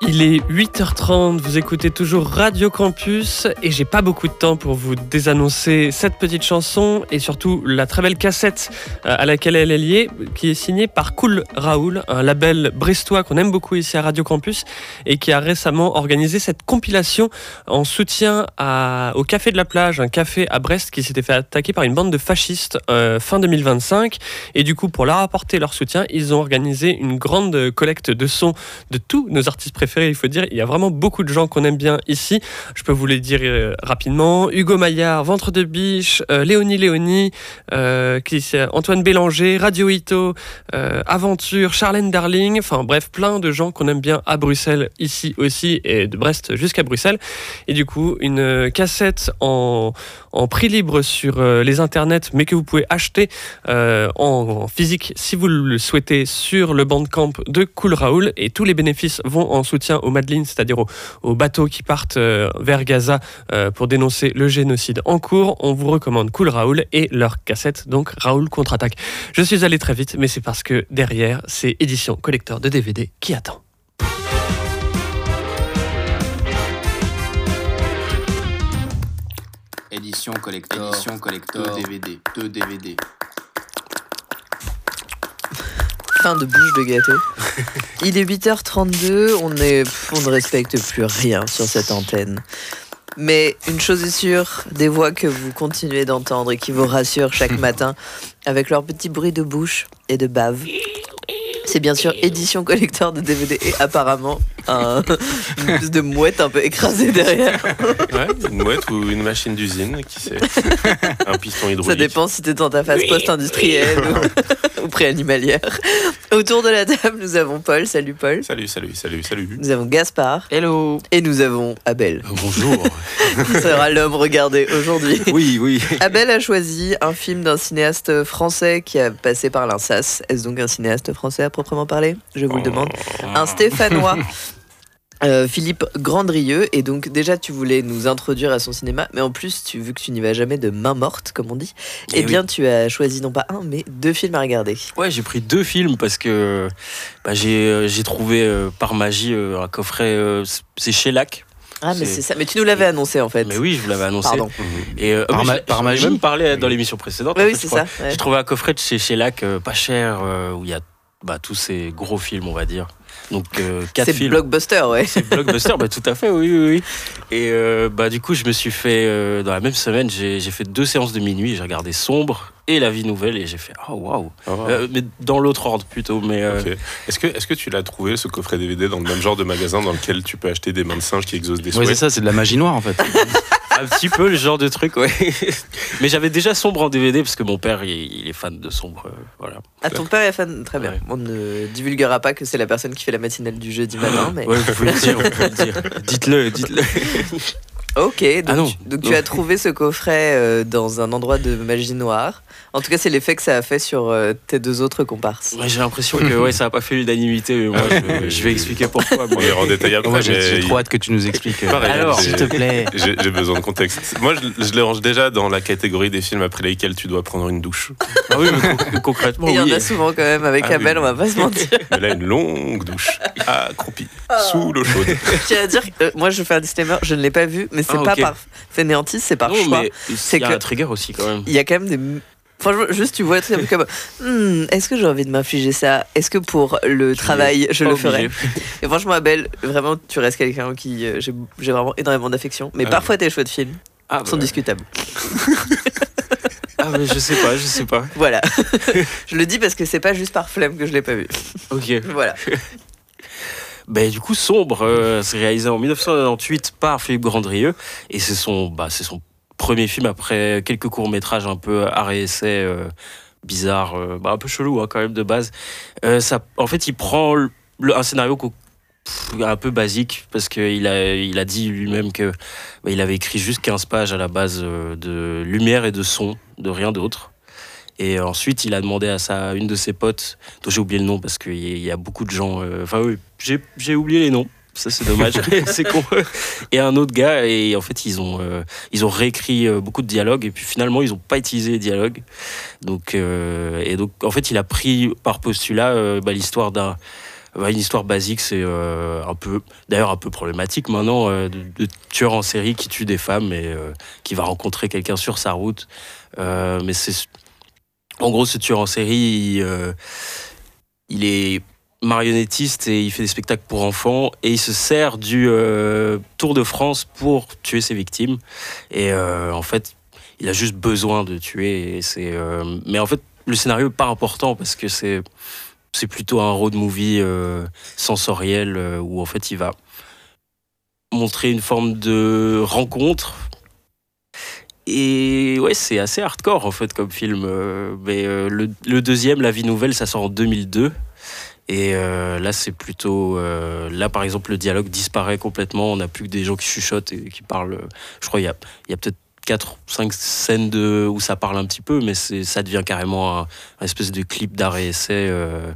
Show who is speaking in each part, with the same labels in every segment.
Speaker 1: Il est 8h30, vous écoutez toujours Radio Campus et j'ai pas beaucoup de temps pour vous désannoncer cette petite chanson et surtout la très belle cassette à laquelle elle est liée, qui est signée par Cool Raoul, un label brestois qu'on aime beaucoup ici à Radio Campus et qui a récemment organisé cette compilation en soutien au Café de la Plage, un café à Brest qui s'était fait attaquer par une bande de fascistes fin 2025. Et du coup, pour leur apporter leur soutien, ils ont organisé une grande collecte de sons de tous nos artistes préférés. Il faut dire, il y a vraiment beaucoup de gens qu'on aime bien ici. Je peux vous les dire rapidement. Hugo Maillard, Ventre de Biche, Léonie, Antoine Bélanger, Radio Ito, Aventure, Charlène Darling. Enfin bref, plein de gens qu'on aime bien à Bruxelles, ici aussi, et de Brest jusqu'à Bruxelles. Et du coup, une cassette en prix libre sur les internets, mais que vous pouvez acheter en physique si vous le souhaitez sur le Bandcamp de Cool Raoul. Et tous les bénéfices vont en soutien aux Madeleines, c'est-à-dire aux bateaux qui partent vers Gaza pour dénoncer le génocide en cours. On vous recommande Cool Raoul et leur cassette, donc Raoul contre-attaque. Je suis allé très vite, mais c'est parce que derrière, c'est édition collector de DVD qui attend.
Speaker 2: Édition collector, deux DVD.
Speaker 3: Fin de bouche de gâteau. Il est 8h32, on ne respecte plus rien sur cette antenne. Mais une chose est sûre, des voix que vous continuez d'entendre et qui vous rassurent chaque matin avec leur petit bruit de bouche et de bave. C'est bien sûr édition collector de DVD et apparemment une espèce de mouette un peu écrasée derrière.
Speaker 4: Ouais, une mouette ou une machine d'usine, qui sait. Un piston hydraulique.
Speaker 3: Ça dépend si t'es dans ta phase post-industrielle ou pré-animalière. Autour de la table, nous avons Paul. Salut Paul.
Speaker 4: Salut.
Speaker 3: Nous avons Gaspard.
Speaker 5: Hello.
Speaker 3: Et nous avons Abel.
Speaker 4: Bonjour.
Speaker 3: Qui sera l'homme regardé aujourd'hui.
Speaker 5: Oui.
Speaker 3: Abel a choisi un film d'un cinéaste français qui a passé par l'Insas. Est-ce donc un cinéaste français à proprement parler ? Je vous le demande. Un Stéphanois. Philippe Grandrieux, et donc déjà tu voulais nous introduire à son cinéma, mais en plus vu que tu n'y vas jamais de main morte comme on dit, bien tu as choisi non pas un mais 2 films à regarder.
Speaker 5: Ouais, j'ai pris 2 films parce que j'ai trouvé par magie un coffret, c'est chez Lac.
Speaker 3: Ah mais c'est ça, mais tu nous l'avais annoncé en fait.
Speaker 5: Mais oui, je vous l'avais annoncé.
Speaker 3: Pardon.
Speaker 5: Et par magie, j'ai même parlé dans l'émission précédente.
Speaker 3: Oui, c'est ça. Ouais.
Speaker 5: J'ai trouvé un coffret de chez Lac pas cher où il y a tous ces gros films, on va dire. Donc 4 films.
Speaker 3: C'est blockbuster, ouais.
Speaker 5: C'est blockbuster, tout à fait, oui. Et du coup, je me suis fait dans la même semaine, j'ai fait 2 séances de minuit. J'ai regardé Sombre et La Vie Nouvelle et j'ai fait waouh. Mais dans l'autre ordre plutôt. Mais
Speaker 4: okay. Est-ce que tu l'as trouvé ce coffret DVD dans le même genre de magasin dans lequel tu peux acheter des mains de singe qui exaucent des souhaits?
Speaker 6: Ouais, c'est ça, c'est de la magie noire en fait.
Speaker 5: Un petit peu le genre de truc, ouais. Mais j'avais déjà Sombre en DVD parce que mon père il est fan de Sombre, voilà.
Speaker 3: Ah, ton père est fan, très bien. Ouais. On ne divulguera pas que c'est la personne qui fait la matinale du jeudi matin, mais.
Speaker 5: Ouais, vous pouvez le dire. Dites-le.
Speaker 3: Ok, donc tu as trouvé ce coffret dans un endroit de magie noire. En tout cas, c'est l'effet que ça a fait sur tes 2 autres comparses.
Speaker 5: Ouais, j'ai l'impression que ça n'a pas fait l'unanimité, mais moi je vais expliquer pourquoi.
Speaker 4: On ira en détail après.
Speaker 6: Moi, j'ai trop hâte que tu nous expliques.
Speaker 4: Pareil,
Speaker 5: alors, s'il te plaît.
Speaker 4: J'ai besoin de contexte. Moi, je les range déjà dans la catégorie des films après lesquels tu dois prendre une douche.
Speaker 5: Ah oui, mais concrètement,
Speaker 3: il y en a souvent quand même avec Abel, on va pas se mentir.
Speaker 4: Mais là, une longue douche, accroupie, sous l'eau chaude.
Speaker 3: Je tiens à dire que moi, je fais un disclaimer, je ne l'ai pas vu, mais c'est pas par fainéantise, c'est par choix.
Speaker 5: Mais c'est qu'il y a un trigger aussi quand même.
Speaker 3: Il y a quand même des... Franchement, juste tu vois être comme est-ce que j'ai envie de m'infliger ça ? Est-ce que pour le travail je le ferais ? Et franchement, Abel, vraiment, tu restes quelqu'un qui j'ai vraiment énormément d'affection. Mais parfois tes choix de films sont discutables.
Speaker 5: Ah mais je sais pas.
Speaker 3: Voilà. Je le dis parce que c'est pas juste par flemme que je l'ai pas vu.
Speaker 5: Ok.
Speaker 3: Voilà.
Speaker 5: Du coup, Sombre, c'est réalisé en 1998 par Philippe Grandrieux et c'est son premier film après quelques courts-métrages un peu art et essai bizarres, un peu chelou quand même de base. En fait, il prend un scénario un peu basique parce qu'il a dit lui-même que il avait écrit juste 15 pages à la base de lumière et de son, de rien d'autre. Et ensuite, il a demandé à une de ses potes, dont j'ai oublié le nom parce qu'il y a beaucoup de gens... j'ai oublié les noms. Ça, c'est dommage. C'est con. Et un autre gars, et en fait, ils ont réécrit beaucoup de dialogues, et puis finalement, ils n'ont pas utilisé les dialogues. Donc, en fait, il a pris par postulat l'histoire d'un Une histoire basique, c'est un peu problématique maintenant, de tueur en série qui tue des femmes et qui va rencontrer quelqu'un sur sa route. Mais en gros, ce tueur en série, il est marionnettiste et il fait des spectacles pour enfants et il se sert du Tour de France pour tuer ses victimes. Et en fait, il a juste besoin de tuer. Mais en fait, le scénario n'est pas important parce que c'est plutôt un road movie sensoriel où en fait il va montrer une forme de rencontre. Et ouais, c'est assez hardcore en fait comme film. Mais le deuxième, La Vie Nouvelle, ça sort en 2002. Et là, c'est plutôt... là, par exemple, le dialogue disparaît complètement. On n'a plus que des gens qui chuchotent et qui parlent. Je crois qu'il y a peut-être 4-5 scènes où ça parle un petit peu, mais ça devient carrément un espèce de clip d'art et essai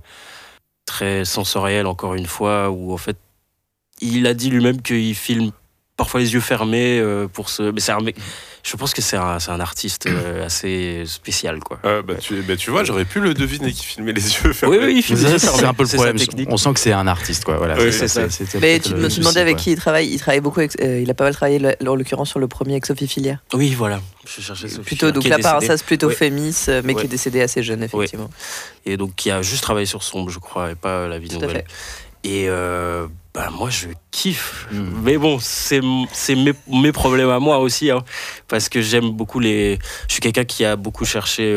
Speaker 5: très sensoriel, encore une fois, où en fait, il a dit lui-même qu'il filme parfois les yeux fermés pour se... Mais je pense que c'est un artiste assez spécial, quoi.
Speaker 4: Tu vois, j'aurais pu le deviner qu'il filmait les yeux fermés.
Speaker 5: Oui, il filme les yeux fermés.
Speaker 6: C'est un peu le problème.
Speaker 5: Technique.
Speaker 6: On sent que c'est un artiste, quoi. Voilà.
Speaker 4: Oui,
Speaker 5: c'est ça.
Speaker 3: Mais tu me demandais avec qui il travaille. Il travaille beaucoup. Il a pas mal travaillé, en l'occurrence, sur le premier avec Sophie Fillière.
Speaker 5: Oui, voilà. Je cherchais Sophie
Speaker 3: Plutôt,
Speaker 5: Fillière,
Speaker 3: donc
Speaker 5: qui est
Speaker 3: là, par
Speaker 5: décédée.
Speaker 3: ça, c'est plutôt Fémis, mais qui
Speaker 5: Ouais.
Speaker 3: est décédé assez jeune, effectivement.
Speaker 5: Et donc, qui a juste travaillé sur Sombre, je crois, et pas La Vie
Speaker 3: Tout à
Speaker 5: Nouvelle.
Speaker 3: fait.
Speaker 5: Et moi, je kiffe. Mais bon, c'est mes problèmes à moi aussi. Hein, parce que j'aime beaucoup Je suis quelqu'un qui a beaucoup cherché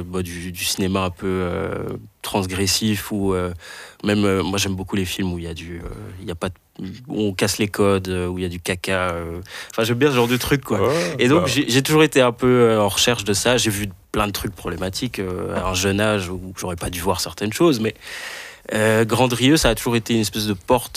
Speaker 5: du cinéma un peu transgressif. Ou même, moi, j'aime beaucoup les films où il y a il y a pas où on casse les codes, où il y a du caca. Enfin, j'aime bien ce genre de truc, quoi.
Speaker 4: Ouais,
Speaker 5: Et donc, j'ai toujours été un peu en recherche de ça. J'ai vu plein de trucs problématiques à un jeune âge où j'aurais pas dû voir certaines choses. Mais Grandrieux, ça a toujours été une espèce de porte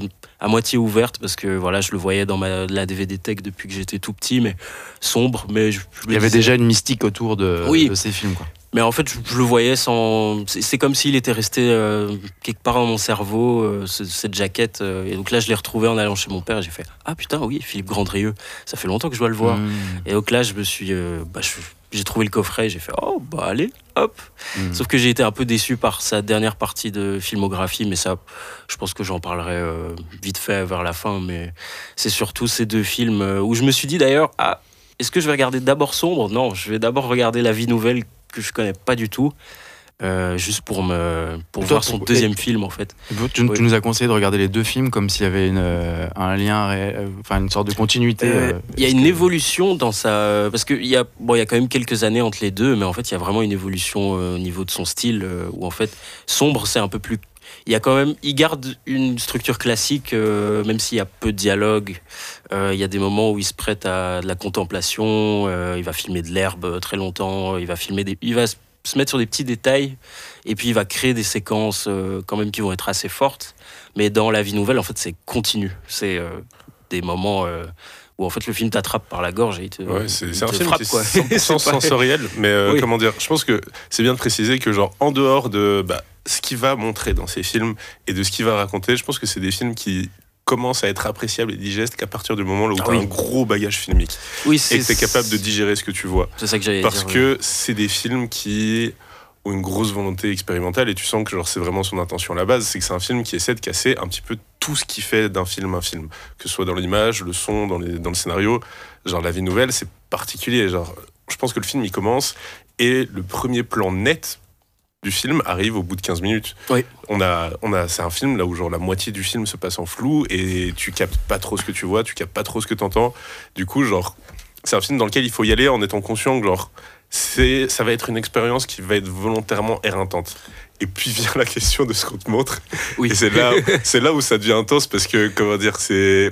Speaker 5: à moitié ouverte parce que voilà, je le voyais dans la DVD Tech depuis que j'étais tout petit, mais sombre. Mais
Speaker 6: Il y avait déjà une mystique autour de ces films, quoi.
Speaker 5: Mais en fait, je le voyais sans. C'est comme s'il était resté quelque part dans mon cerveau, cette jaquette. Et donc là, je l'ai retrouvé en allant chez mon père et j'ai fait ah putain, oui, Philippe Grandrieux, ça fait longtemps que je dois le voir. Et donc là, je me suis. J'ai trouvé le coffret et j'ai fait oh, bah allez, hop. Sauf que j'ai été un peu déçu par sa dernière partie de filmographie, mais ça, je pense que j'en parlerai vite fait vers la fin. Mais c'est surtout ces deux films où je me suis dit d'ailleurs, est-ce que je vais regarder d'abord Sombre ? Non, je vais d'abord regarder La Vie Nouvelle que je connais pas du tout, juste pour voir son deuxième film en fait.
Speaker 6: Tu nous as conseillé de regarder les deux films comme s'il y avait un lien, une sorte de continuité.
Speaker 5: Il y a une évolution dans sa... Parce qu'il y a quand même quelques années entre les deux, mais en fait il y a vraiment une évolution au niveau de son style, où en fait Sombre c'est un peu plus... Il garde une structure classique, même s'il y a peu de dialogue. Il y a des moments où il se prête à de la contemplation. Il va filmer de l'herbe très longtemps. Il va se mettre sur des petits détails. Et puis il va créer des séquences quand même qui vont être assez fortes. Mais dans La Vie Nouvelle, en fait, c'est continu. C'est des moments où en fait le film t'attrape par la gorge et
Speaker 4: c'est un film qui est 100% sensoriel. Mais
Speaker 5: Oui.
Speaker 4: comment dire, je pense que c'est bien de préciser que genre en dehors de ce qu'il va montrer dans ces films et de ce qu'il va raconter, je pense que c'est des films qui commencent à être appréciables et digestes qu'à partir du moment où tu as un gros bagage filmique
Speaker 5: Oui,
Speaker 4: et que tu es capable de digérer ce que tu vois.
Speaker 5: C'est ça que j'allais
Speaker 4: Parce
Speaker 5: dire.
Speaker 4: que c'est des films qui ont une grosse volonté expérimentale et tu sens que genre, c'est vraiment son intention à la base, c'est que c'est un film qui essaie de casser un petit peu tout ce qui fait d'un film un film, que ce soit dans l'image, le son, dans le scénario. Genre La Vie Nouvelle, c'est particulier. Genre, je pense que le film il commence et le premier plan net du film arrive au bout de 15 minutes.
Speaker 5: Oui.
Speaker 4: C'est un film là où genre la moitié du film se passe en flou et tu captes pas trop ce que tu vois, tu captes pas trop ce que t'entends. Du coup, genre, c'est un film dans lequel il faut y aller en étant conscient que genre, ça va être une expérience qui va être volontairement éreintante. Et puis vient la question de ce qu'on te montre.
Speaker 5: Oui.
Speaker 4: Et c'est là où ça devient intense parce que, comment dire, c'est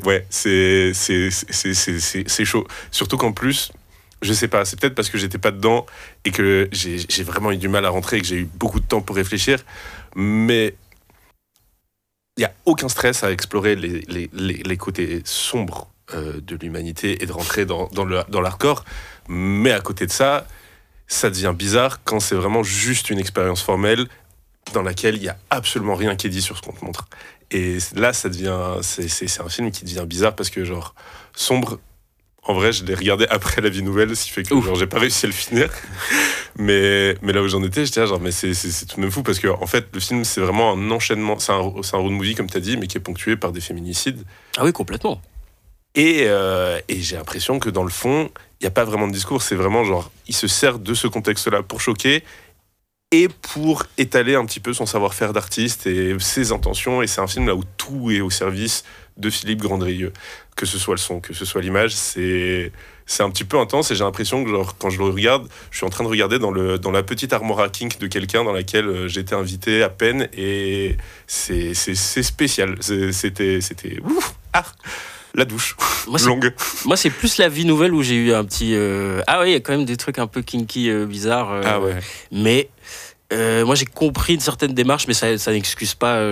Speaker 4: chaud. Surtout qu'en plus, je sais pas, c'est peut-être parce que j'étais pas dedans et que j'ai vraiment eu du mal à rentrer et que j'ai eu beaucoup de temps pour réfléchir. Mais il n'y a aucun stress à explorer les côtés sombres de l'humanité et de rentrer dans l'hardcore. Mais à côté de ça, ça devient bizarre quand c'est vraiment juste une expérience formelle dans laquelle il n'y a absolument rien qui est dit sur ce qu'on te montre. Et là, ça devient... C'est un film qui devient bizarre parce que, genre, Sombre, en vrai, je l'ai regardé après La Vie Nouvelle, ce qui fait que genre, j'ai pas réussi à le finir. Mais là où j'en étais, j'étais là, genre, mais c'est tout de même fou parce que, en fait, le film, c'est vraiment un enchaînement. C'est un road movie, comme tu as dit, mais qui est ponctué par des féminicides.
Speaker 5: Ah oui, complètement.
Speaker 4: Et j'ai l'impression que dans le fond, il n'y a pas vraiment de discours. C'est vraiment genre, il se sert de ce contexte-là pour choquer et pour étaler un petit peu son savoir-faire d'artiste et ses intentions. Et c'est un film là où tout est au service de Philippe Grandrieux. Que ce soit le son, que ce soit l'image, c'est un petit peu intense. Et j'ai l'impression que genre, quand je le regarde, je suis en train de regarder dans la petite armoire kink de quelqu'un dans laquelle j'étais invité à peine. Et c'est spécial. C'était ouf, la douche, longue.
Speaker 5: Moi, c'est plus la vie nouvelle où j'ai eu un petit... Ah oui, il y a quand même des trucs un peu kinky, bizarres.
Speaker 4: Ah ouais.
Speaker 5: Mais moi, j'ai compris une certaine démarche, mais ça n'excuse pas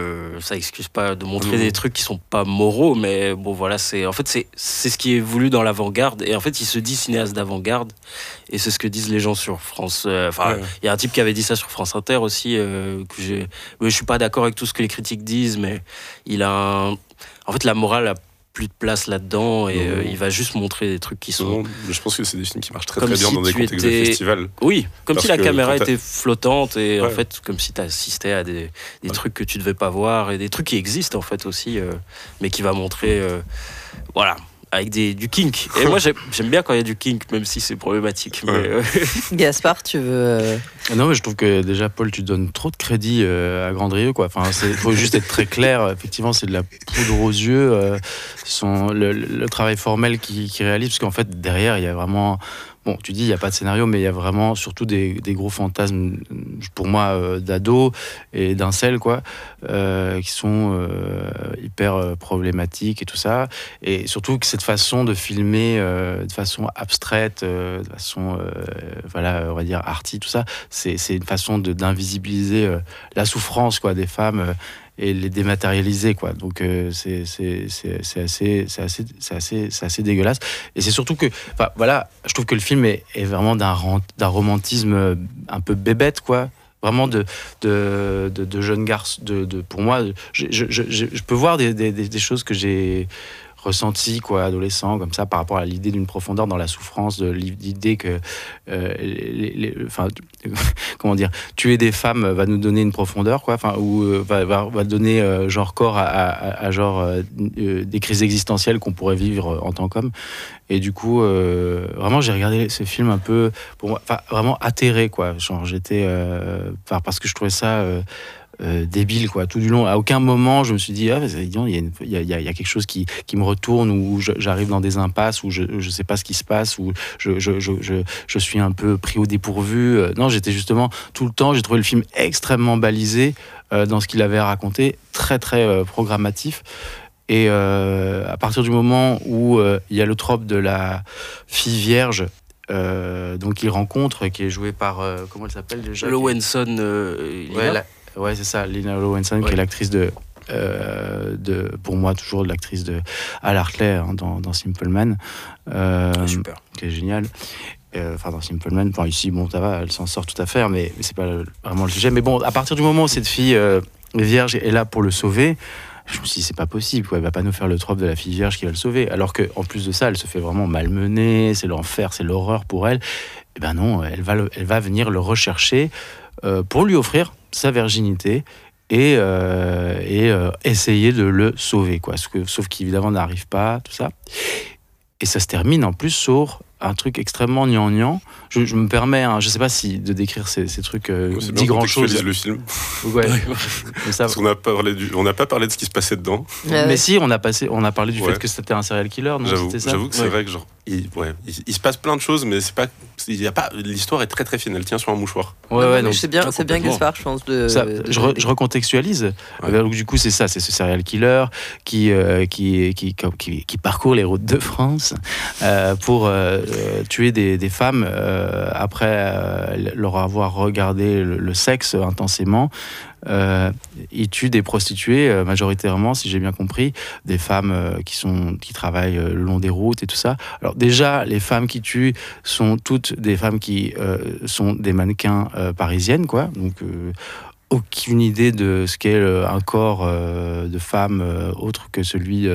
Speaker 5: de montrer des trucs qui sont pas moraux. Mais bon, voilà, c'est ce qui est voulu dans l'avant-garde. Et en fait, il se dit cinéaste d'avant-garde. Et c'est ce que disent les gens sur France. Il y a un type qui avait dit ça sur France Inter aussi. Je suis pas d'accord avec tout ce que les critiques disent, mais en fait, la morale a plus de place là-dedans et il va juste montrer des trucs qui sont...
Speaker 4: Non, mais je pense que c'est des films qui marchent très bien dans des contextes de festival.
Speaker 5: Oui, comme si la caméra était flottante et en fait comme si tu assistais à des trucs que tu devais pas voir et des trucs qui existent en fait aussi mais qui va montrer voilà, avec du kink. Et moi j'aime bien quand il y a du kink même si c'est problématique. Mais,
Speaker 3: Gaspard, tu veux...
Speaker 6: Non, mais je trouve que déjà, Paul, tu donnes trop de crédit à Grandrieux, quoi. Enfin, faut juste être très clair. Effectivement, c'est de la poudre aux yeux. Le travail formel qu'il réalise, parce qu'en fait, derrière, il y a vraiment... Bon, tu dis, il n'y a pas de scénario, mais il y a vraiment surtout des gros fantasmes, pour moi, d'ados et d'incels, quoi, qui sont hyper problématiques et tout ça. Et surtout que cette façon de filmer de façon abstraite, de façon, voilà, on va dire, arty, tout ça, c'est une façon d'invisibiliser la souffrance, quoi, des femmes et les dématérialiser, quoi. Donc c'est assez dégueulasse. Et c'est surtout que, enfin voilà, je trouve que le film est vraiment d'un romantisme un peu bébête, quoi. Vraiment de jeunes garçons. Pour moi, je peux voir des choses que j'ai ressenti, quoi, adolescent, comme ça, par rapport à l'idée d'une profondeur dans la souffrance, de l'idée que comment dire, tuer des femmes va nous donner une profondeur, quoi, enfin, ou va donner genre corps à genre des crises existentielles qu'on pourrait vivre en tant qu'homme. Et du coup, vraiment, j'ai regardé ce film un peu, pour moi, vraiment atterré, quoi. Genre, j'étais, parce que je trouvais ça débile, quoi, tout du long. À aucun moment je me suis dit il y a quelque chose qui me retourne, ou j'arrive dans des impasses, où je sais pas ce qui se passe, ou je suis un peu pris au dépourvu. Non, j'étais justement tout le temps, j'ai trouvé le film extrêmement balisé dans ce qu'il avait à raconter, très très programmatif. Et à partir du moment où il y a le trope de la fille vierge, donc il rencontre, qui est jouée par comment elle s'appelle déjà,
Speaker 5: Lowenson,
Speaker 6: ouais, c'est ça, Lina Lowenson, qui est l'actrice de pour moi toujours l'actrice de Al Hartley, hein, dans Simple Man,
Speaker 5: super,
Speaker 6: qui est géniale. Dans Simple Man, ici, bon, ça va, elle s'en sort tout à fait, mais c'est pas vraiment le sujet. Mais bon, à partir du moment où cette fille vierge est là pour le sauver, je me suis dit, c'est pas possible, quoi. Elle va pas nous faire le trope de la fille vierge qui va le sauver, alors qu'en plus de ça, elle se fait vraiment malmener, c'est l'enfer, c'est l'horreur pour elle. Et ben non, elle va venir le rechercher pour lui offrir sa virginité et essayer de le sauver, quoi. Sauf qu'évidemment, n'arrive pas, tout ça. Et ça se termine en plus sur un truc extrêmement gnangnan. Je me permets, hein, je sais pas si de décrire ces trucs dit grand chose.
Speaker 4: Le film.
Speaker 6: Ouais.
Speaker 4: Parce qu'on n'a pas parlé de ce qui se passait dedans.
Speaker 6: Mais si, on a parlé du fait que c'était un serial killer. Non, c'était ça.
Speaker 4: J'avoue que c'est vrai que genre, il se passe plein de choses, mais l'histoire est très très fine. Elle tient sur un mouchoir.
Speaker 3: Ouais, donc c'est bien Gaspard, je pense.
Speaker 6: Je recontextualise. Donc du coup, c'est ça, c'est ce serial killer qui parcourt les routes de France pour tuer des femmes après leur avoir regardé le sexe intensément. Il tue des prostituées majoritairement, si j'ai bien compris, des femmes qui travaillent le long des routes et tout ça. Alors déjà, les femmes qui tuent sont toutes des femmes qui sont des mannequins parisiennes, quoi. Donc aucune idée de ce qu'est un corps de femme autre que celui